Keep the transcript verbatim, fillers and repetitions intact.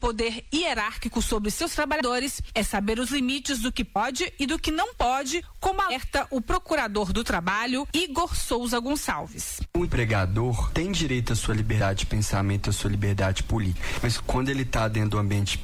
poder hierárquico sobre seus trabalhadores é saber os limites do que pode e do que não pode, como alerta o procurador do trabalho, Igor Souza Gonçalves. O empregador tem direito à sua liberdade de pensamento, à sua liberdade política, mas quando ele está dentro do ambiente